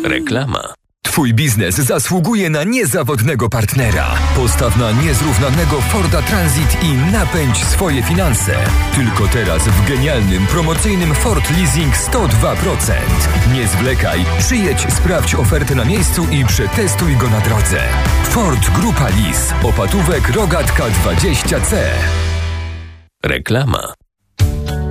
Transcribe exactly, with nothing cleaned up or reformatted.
Reklama. Twój biznes zasługuje na niezawodnego partnera. Postaw na niezrównanego Forda Transit i napędź swoje finanse. Tylko teraz w genialnym, promocyjnym Ford Leasing sto dwa procent. Nie zwlekaj, przyjedź, sprawdź ofertę na miejscu i przetestuj go na drodze. Ford Grupa Lease. Opatówek Rogatka dwadzieścia C. Reklama.